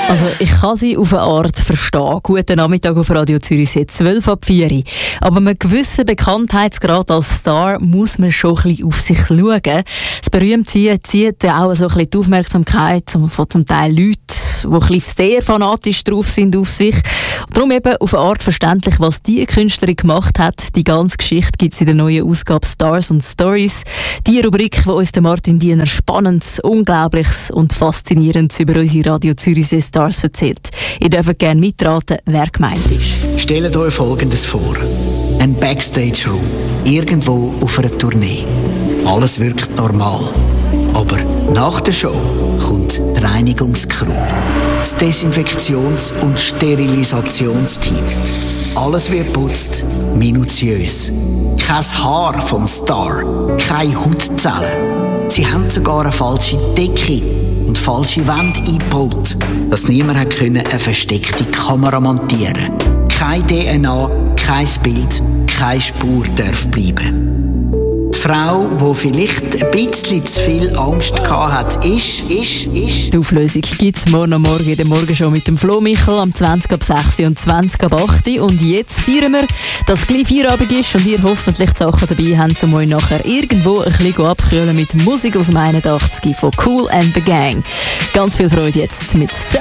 Also ich kann sie auf eine Art verstehen. Guten Nachmittag auf Radio Zürich, 12:04. Aber mit einem gewissen Bekanntheitsgrad als Star muss man schon ein bisschen auf sich schauen. Das Berühmtsein zieht auch so ein bisschen die Aufmerksamkeit von zum Teil Leuten, die ein bisschen sehr fanatisch drauf sind auf sich. Und darum eben auf eine Art verständlich, was die Künstlerin gemacht hat. Die ganze Geschichte gibt es in der neuen Ausgabe Stars und Stories. Die Rubrik, wo uns der Martin Diener Spannendes, Unglaubliches und Faszinierendes über unsere Radio Zürich Stars erzählt. Ihr dürft gerne mitraten, wer gemeint ist. Stellt euch Folgendes vor. Ein Backstage-Room, irgendwo auf einer Tournee. Alles wirkt normal. Aber nach der Show kommt die Reinigungskrew, das Desinfektions- und Sterilisationsteam. Alles wird putzt, minutiös. Kein Haar vom Star, keine Hautzellen. Sie haben sogar eine falsche Decke und falsche Wände eingebaut, dass niemand eine versteckte Kamera montieren konnte. Keine DNA, kein Bild, keine Spur darf bleiben. Die Frau, die vielleicht ein bisschen zu viel Angst hatte, ist. Die Auflösung gibt es morgen am Morgen in der Morgenshow mit dem Flo Michel am 20 ab 6 und 20 ab 8. Und jetzt feiern wir, dass es gleich Feierabend ist und ihr hoffentlich die Sachen dabei habt, um euch nachher irgendwo ein bisschen abkühlen mit Musik aus dem 81 von Kool and the Gang. Ganz viel Freude jetzt mit